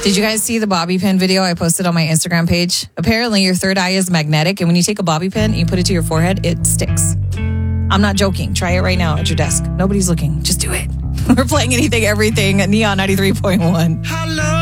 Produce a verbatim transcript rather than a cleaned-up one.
Did you guys see the bobby pin video I posted on my Instagram page? Apparently, your third eye is magnetic, and when you take a bobby pin and you put it to your forehead, it sticks. I'm not joking. Try it right now at your desk. Nobody's looking. Just do it. We're playing Anything, Everything at Neon ninety-three point one.